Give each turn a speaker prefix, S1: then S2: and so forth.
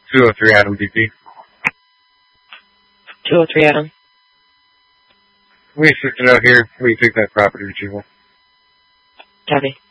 S1: 203 Adam DP.
S2: 203 Adam.
S1: We assisted out here. We take that property retrieval.
S2: Copy.